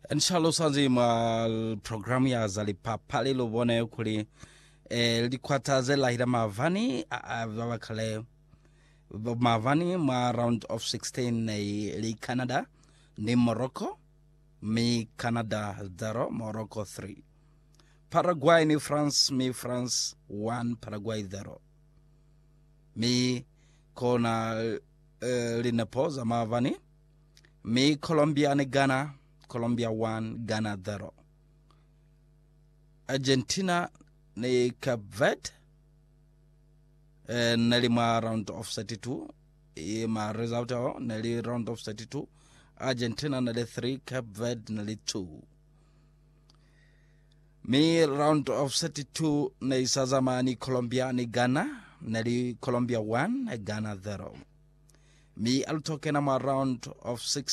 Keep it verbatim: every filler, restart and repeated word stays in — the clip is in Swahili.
Inshallah sanzi ma programu ya zalipa pale lobone kuli eh, likwataze lahira mavani vavakale mavani ma round of sixteen eh, li Canada ni Morocco mi Canada zero Morocco three. Paraguay ni France mi France one Paraguay zero. Mi kona uh, linapoza mavani mi Colombia ni Ghana Colombia one Ghana zero. Argentina ni Cape Verde uh, neli ma round of thirty-two i ma result ao neli round of thirty-two. Argentina neli three Cape Verde neli two. Mi round of thirty-two ni sazama ni Colombia ni Ghana neli Colombia one Ghana zero. Mi altoke na ma round of six